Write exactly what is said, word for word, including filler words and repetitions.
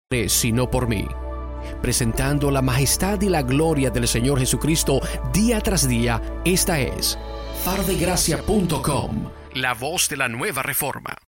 sino por mí, presentando la majestad y la gloria del Señor Jesucristo día tras día. Esta es faro de gracia punto com, la voz de la nueva reforma.